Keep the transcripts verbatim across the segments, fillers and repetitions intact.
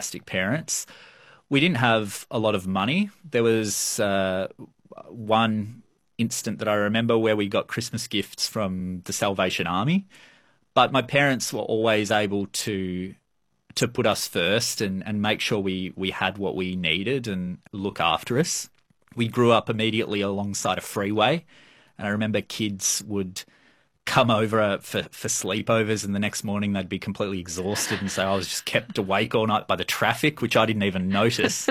fantastic parents. We didn't have a lot of money. There was uh, one instant that I remember where we got Christmas gifts from the Salvation Army, but my parents were always able to to put us first and, and make sure we, we had what we needed and look after us. We grew up immediately alongside a freeway, and I remember kids would come over for, for sleepovers, and the next morning they'd be completely exhausted and say, I was just kept awake all night by the traffic, which I didn't even notice.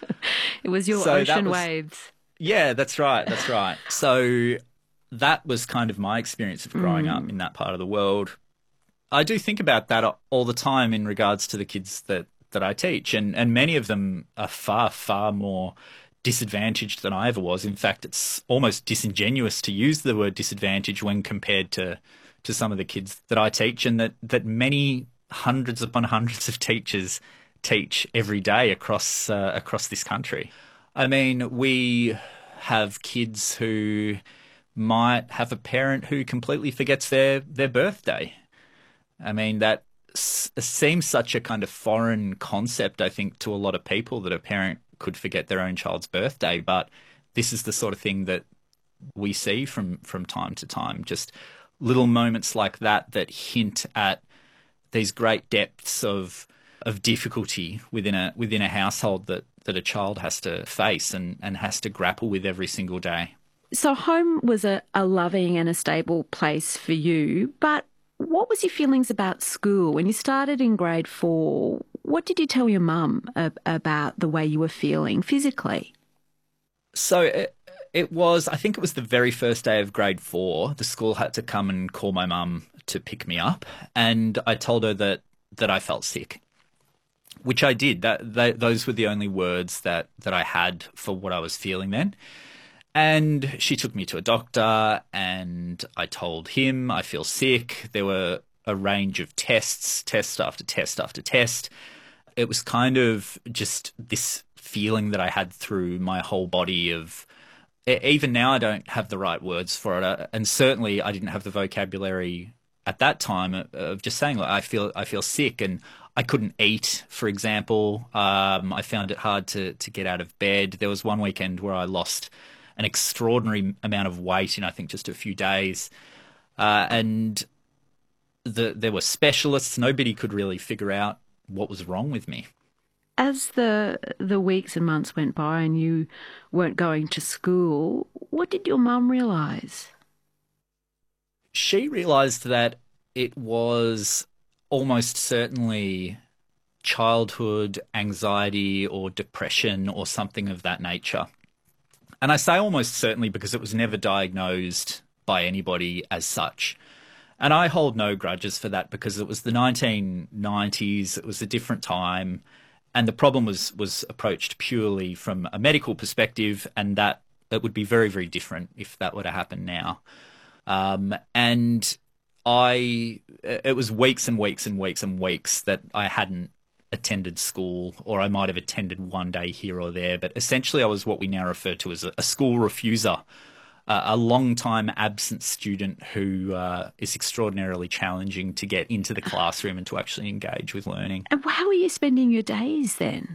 It was your So that ocean was- waves. Yeah, that's right. That's right. So that was kind of my experience of growing up in that part of the world. I do think about that all the time in regards to the kids that, that I teach, and, and many of them are far, far more disadvantaged than I ever was. In fact, it's almost disingenuous to use the word disadvantage when compared to, to some of the kids that I teach, and that, that many hundreds upon hundreds of teachers teach every day across uh, across this country. I mean, we have kids who might have a parent who completely forgets their, their birthday. I mean, that s- seems such a kind of foreign concept, I think, to a lot of people, that a parent could forget their own child's birthday. But this is the sort of thing that we see from, from time to time, just little moments like that that hint at these great depths of of difficulty within a within a household that, that a child has to face and, and has to grapple with every single day. So home was a, a loving and a stable place for you, but what was your feelings about school? When you started in grade four, what did you tell your mum ab- about the way you were feeling physically? So it, it was, I think it was the very first day of grade four. The school had to come and call my mum to pick me up, and I told her that, that I felt sick, which I did. That, that those were the only words that, that I had for what I was feeling then. And she took me to a doctor, and I told him I feel sick. There were a range of tests, test after test after test. It was kind of just this feeling that I had through my whole body of, even now I don't have the right words for it. And certainly I didn't have the vocabulary at that time of just saying, like, I feel I feel sick, and I couldn't eat, for example. Um, I found it hard to, to get out of bed. There was one weekend where I lost an extraordinary amount of weight in, I think, just a few days. Uh, and the, there were specialists. Nobody could really figure out what was wrong with me. As the the weeks and months went by and you weren't going to school, what did your mum realise? She realised that it was almost certainly childhood anxiety or depression or something of that nature. And I say almost certainly because it was never diagnosed by anybody as such. And I hold no grudges for that, because it was the nineteen nineties, it was a different time, and the problem was, was approached purely from a medical perspective, and that it would be very, very different if that were to happen now. Um, and I, it was weeks and weeks and weeks and weeks that I hadn't attended school, or I might have attended one day here or there, but essentially I was what we now refer to as a, a school refuser, uh, a long-time absent student who uh, is extraordinarily challenging to get into the classroom and to actually engage with learning. And how were you spending your days then?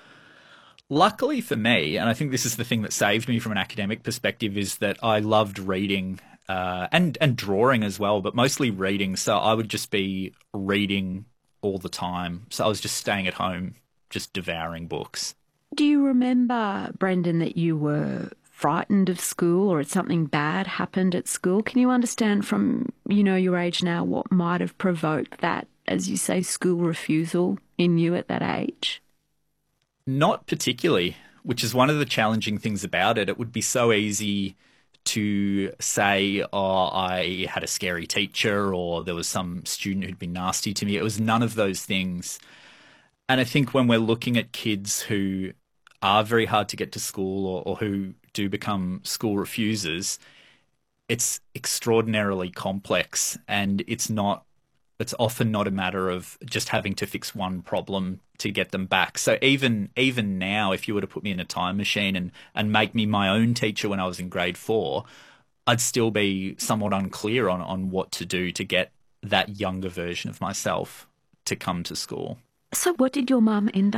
Luckily for me, and I think this is the thing that saved me from an academic perspective, is that I loved reading uh, and, and drawing as well, but mostly reading. So I would just be reading all the time. So I was just staying at home, just devouring books. Do you remember, Brendan, that you were frightened of school, or had something bad happened at school? Can you understand from, you know, your age now what might have provoked that, as you say, school refusal in you at that age? Not particularly, which is one of the challenging things about it. It would be so easy to say, oh, I had a scary teacher, or there was some student who'd been nasty to me. It was none of those things. And I think when we're looking at kids who are very hard to get to school, or, or who do become school refusers, it's extraordinarily complex, and it's not it's often not a matter of just having to fix one problem to get them back. So even even now, if you were to put me in a time machine and, and make me my own teacher when I was in grade four, I'd still be somewhat unclear on, on what to do to get that younger version of myself to come to school. So what did your mum end up